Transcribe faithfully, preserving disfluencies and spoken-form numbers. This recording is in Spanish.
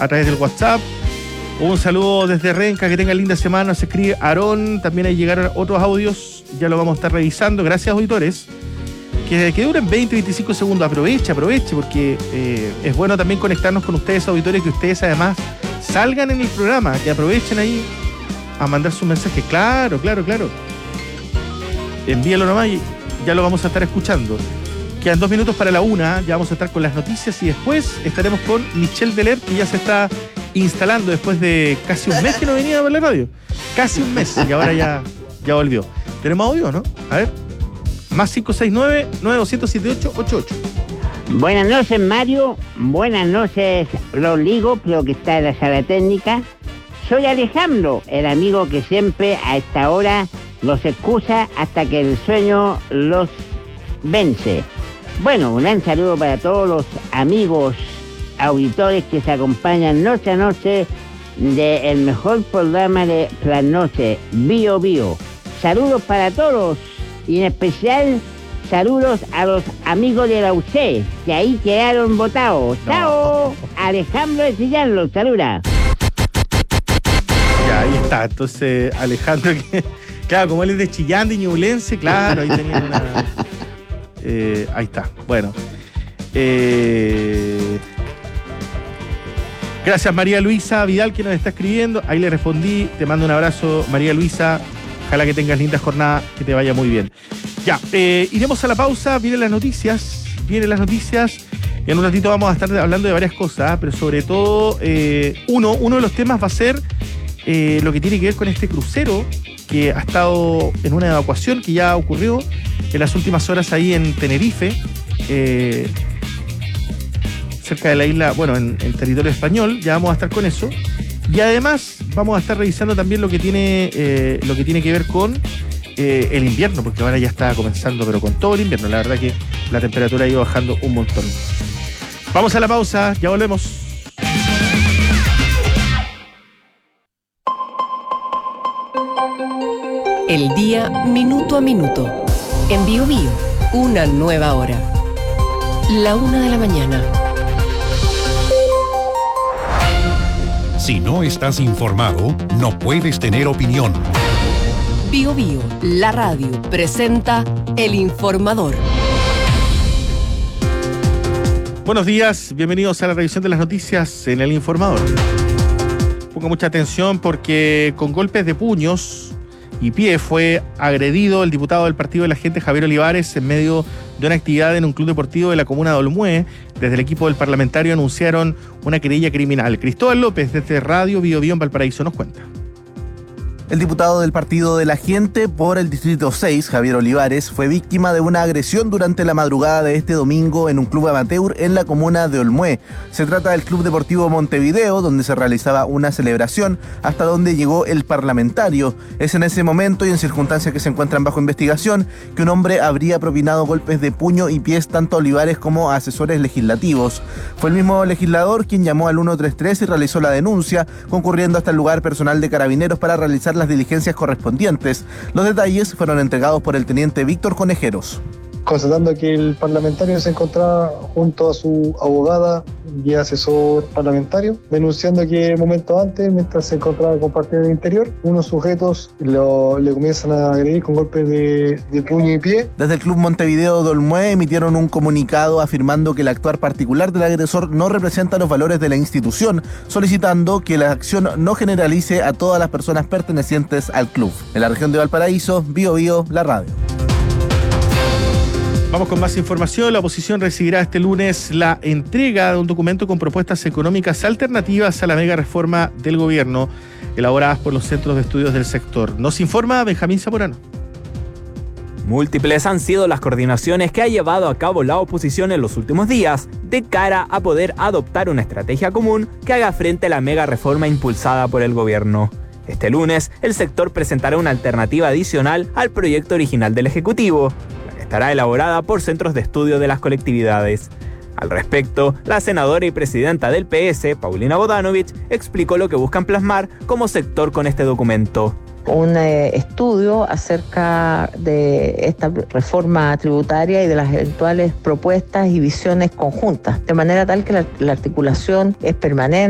a través del WhatsApp. Un saludo desde Renca, que tengan linda semana, se escribe Aarón. También hay llegar otros audios, ya lo vamos a estar revisando. Gracias, auditores. Que, que duren veinte, veinticinco segundos. Aproveche, aproveche, porque eh, es bueno también conectarnos con ustedes, auditores, que ustedes además salgan en el programa, que aprovechen ahí a mandar sus mensajes. Claro, claro, claro. Envíalo nomás y ya lo vamos a estar escuchando. Quedan dos minutos para la una, ya vamos a estar con las noticias y después estaremos con Michelle Deler, que ya se está instalando después de casi un mes que no venía a la radio. Casi un mes y ahora ya, ya volvió. ¿Tenemos audio, no? A ver. Más cinco seis nueve, nueve dos cero siete ocho ocho ocho. Buenas noches, Mario. Buenas noches, Rodrigo, creo que está en la sala técnica. Soy Alejandro, el amigo que siempre a esta hora los excusa hasta que el sueño los vence. Bueno, un gran saludo para todos los amigos auditores que se acompañan noche a noche del mejor programa de la noche, Bio Bio. Saludos para todos y en especial saludos a los amigos de la U C, que ahí quedaron votados. No. ¡Chao! Alejandro de Chillán los saluda. Ya, ahí está. Entonces, Alejandro, que, claro, como él es de Chillán, de Ñublense, claro, ahí tenía una... Eh, ahí está. Bueno. Eh... Gracias, María Luisa Vidal, que nos está escribiendo. Ahí le respondí. Te mando un abrazo, María Luisa. Ojalá que tengas lindas jornadas, que te vaya muy bien. Ya, eh, iremos a la pausa. Vienen las noticias. Vienen las noticias. En un ratito vamos a estar hablando de varias cosas, pero sobre todo, eh, uno, uno de los temas va a ser eh, lo que tiene que ver con este crucero que ha estado en una evacuación que ya ocurrió en las últimas horas ahí en Tenerife, eh, cerca de la isla, bueno, en, en territorio español. Ya vamos a estar con eso. Y además vamos a estar revisando también lo que tiene, eh, lo que tiene que ver con eh, el invierno, porque ahora ya está comenzando, pero con todo el invierno. La verdad que la temperatura ha ido bajando un montón. Vamos a la pausa, ya volvemos. El día minuto a minuto. En Bio Bio, una nueva hora. La una de la mañana. Si no estás informado, no puedes tener opinión. Bio Bio, la radio, presenta El Informador. Buenos días, bienvenidos a la revisión de las noticias en El Informador. Ponga mucha atención porque con golpes de puños y pie fue agredido el diputado del Partido de la Gente, Javier Olivares, en medio de una actividad en un club deportivo de la comuna de Olmué. Desde el equipo del parlamentario anunciaron una querella criminal. Cristóbal López, desde Radio Bio Bio en Valparaíso, nos cuenta. El diputado del Partido de la Gente por el Distrito seis, Javier Olivares, fue víctima de una agresión durante la madrugada de este domingo en un club amateur en la comuna de Olmué. Se trata del Club Deportivo Montevideo, donde se realizaba una celebración, hasta donde llegó el parlamentario. Es en ese momento y en circunstancias que se encuentran bajo investigación que un hombre habría propinado golpes de puño y pies tanto a Olivares como a asesores legislativos. Fue el mismo legislador quien llamó al ciento treinta y tres y realizó la denuncia, concurriendo hasta el lugar personal de Carabineros para realizar las diligencias correspondientes. Los detalles fueron entregados por el teniente Víctor Conejeros. Constatando que el parlamentario se encontraba junto a su abogada y asesor parlamentario, denunciando que momentos antes, mientras se encontraba compartiendo el interior, unos sujetos lo, le comienzan a agredir con golpes de, de puño y pie. Desde el Club Montevideo de Olmué emitieron un comunicado afirmando que el actuar particular del agresor no representa los valores de la institución, solicitando que la acción no generalice a todas las personas pertenecientes al club. En la región de Valparaíso, Bio Bio, la radio. Vamos con más información. La oposición recibirá este lunes la entrega de un documento con propuestas económicas alternativas a la mega reforma del gobierno, elaboradas por los centros de estudios del sector. Nos informa Benjamín Zamorano. Múltiples han sido las coordinaciones que ha llevado a cabo la oposición en los últimos días, de cara a poder adoptar una estrategia común que haga frente a la mega reforma impulsada por el gobierno. Este lunes, el sector presentará una alternativa adicional al proyecto original del Ejecutivo, estará elaborada por centros de estudio de las colectividades. Al respecto, la senadora y presidenta del P S, Paulina Bodanovich, explicó lo que buscan plasmar como sector con este documento. Un eh, estudio acerca de esta reforma tributaria y de las eventuales propuestas y visiones conjuntas, de manera tal que la, la articulación es permanente.